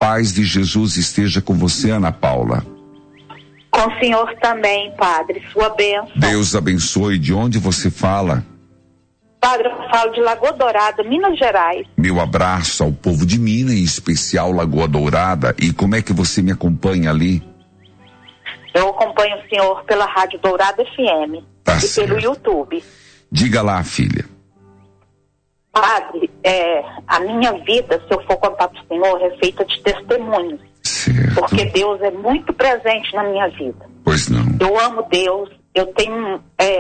paz de Jesus esteja com você, Ana Paula. Com o senhor também, padre, sua bênção. Deus abençoe. De onde você fala? Padre, eu falo de Lagoa Dourada, Minas Gerais. Meu abraço ao povo de Minas, em especial Lagoa Dourada. E como é que você me acompanha ali? Eu acompanho o senhor pela Rádio Dourada FM Tá e certo. pelo YouTube. Diga lá, filha. Padre, a minha vida, se eu for contar para o senhor, é feita de testemunhos. Certo. Porque Deus é muito presente na minha vida. Pois não. Eu amo Deus, eu tenho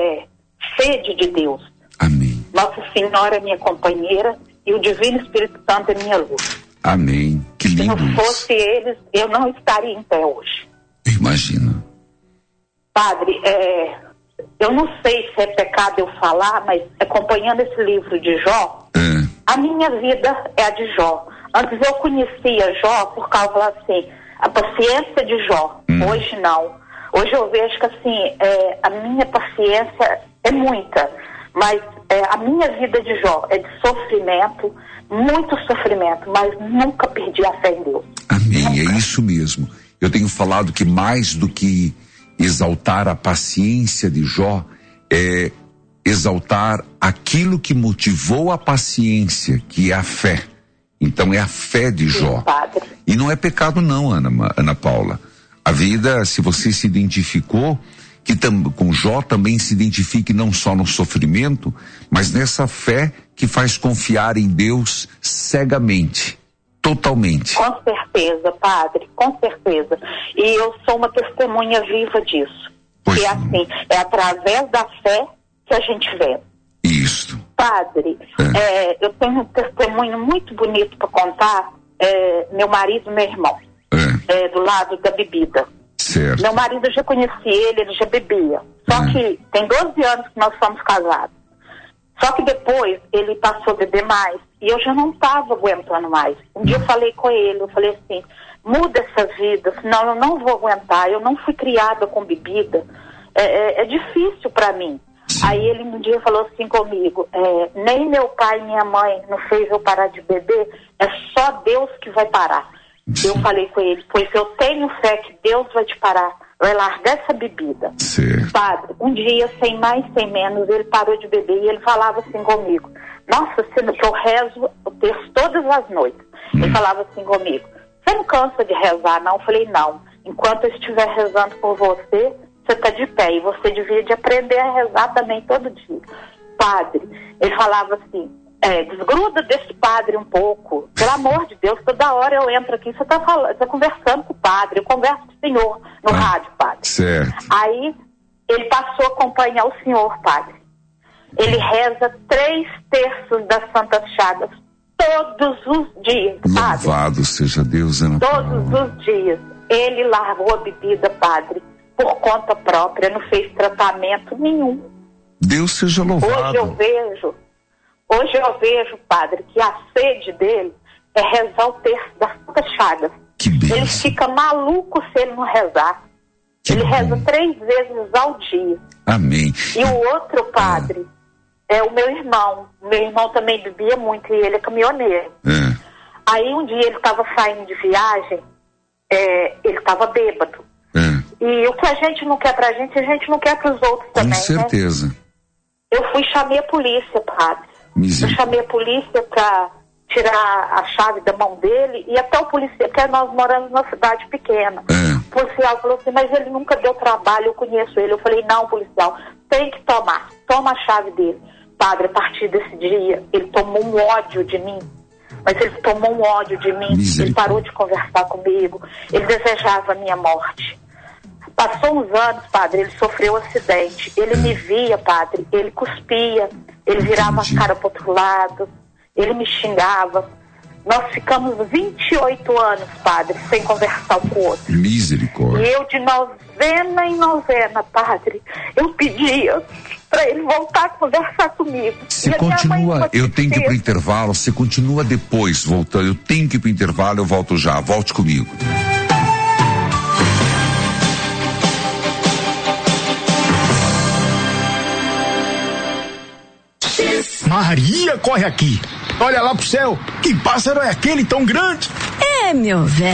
sede de Deus. Amém. Nossa Senhora é minha companheira e o Divino Espírito Santo é minha luz. Amém. Que Se lindo não isso. fosse eles, eu não estaria em pé hoje. Imagina. Padre, eu não sei se é pecado eu falar, mas acompanhando esse livro de Jó, a minha vida é a de Jó. Antes eu conhecia Jó por causa, assim, a paciência de Jó. Hoje não. Hoje eu vejo que, assim, a minha paciência é muita, mas a minha vida de Jó é de sofrimento, muito sofrimento, mas nunca perdi a fé em Deus. Amém. Nunca. É isso mesmo. Eu tenho falado que mais do que exaltar a paciência de Jó, é exaltar aquilo que motivou a paciência, que é a fé. Então é a fé de Jó. Sim, padre. E não é pecado não, Ana Paula. A vida, se você se identificou, que com Jó também se identifique não só no sofrimento, mas nessa fé que faz confiar em Deus cegamente, totalmente. Com certeza, padre, com certeza. E eu sou uma testemunha viva disso. Pois que é não. assim, é através da fé que a gente vê. Isto. Padre, eu tenho um testemunho muito bonito para contar. Meu marido e meu irmão, do lado da bebida. Certo. Meu marido, eu já conheci ele já bebia. Só que tem 12 anos que nós somos casados. Só que depois ele passou a beber mais e eu já não estava aguentando mais. Um dia eu falei com ele, eu falei assim, muda essa vida, senão eu não vou aguentar. Eu não fui criada com bebida, é difícil para mim. Aí ele um dia falou assim comigo, nem meu pai e minha mãe não fez eu parar de beber, é só Deus que vai parar. Eu falei com ele, pois eu tenho fé que Deus vai te parar, vai largar essa bebida. Certo. Padre, um dia, sem mais, sem menos, ele parou de beber e ele falava assim comigo, nossa, sendo que eu rezo o texto todas as noites. Ele falava assim comigo, você não cansa de rezar, não? Eu falei, não, enquanto eu estiver rezando por você, você está de pé e você devia de aprender a rezar também todo dia. Padre, ele falava assim, desgruda desse padre um pouco, pelo amor de Deus, toda hora eu entro aqui, você está conversando com o padre, eu converso com o senhor no rádio, padre. Certo. Aí ele passou a acompanhar o senhor, padre. Ele reza 3/3 das Santas Chagas todos os dias, padre. Louvado seja Deus, Ana Paula. Todos os dias. Ele largou a bebida, padre, por conta própria, não fez tratamento nenhum. Deus seja louvado. Hoje eu vejo, padre, que a sede dele é rezar o terço das Santas Chagas. Que bênção. Ele fica maluco se ele não rezar. Ele reza 3 vezes ao dia. Amém. E o outro padre é o meu irmão. Meu irmão também bebia muito e ele é caminhoneiro. Aí um dia ele estava saindo de viagem, ele estava bêbado. E o que a gente não quer pra gente, a gente não quer pros outros também, com certeza. né? Eu fui e chamei a polícia, padre. Eu chamei a polícia pra tirar a chave da mão dele e até o policial, porque nós moramos numa cidade pequena. O policial falou assim, mas ele nunca deu trabalho, eu conheço ele. Eu falei, não, policial, tem que tomar, toma a chave dele. Padre, a partir desse dia, ele tomou um ódio de mim. Mas ele tomou um ódio de mim, ele parou de conversar comigo, ele desejava a minha morte. Passou uns anos, padre, ele sofreu um acidente. Ele me via, padre, ele cuspia, ele virava a cara para outro lado, ele me xingava. Nós ficamos 28 anos, padre, sem conversar um com o outro. Misericórdia. E eu, de novena em novena, padre, eu pedia para ele voltar a conversar comigo. Você continua, eu tenho que ir pro intervalo, você continua depois, voltando. Eu tenho que ir pro intervalo, eu volto já. Volte comigo. Maria, corre aqui. Olha lá pro céu. Que pássaro é aquele tão grande? Meu velho.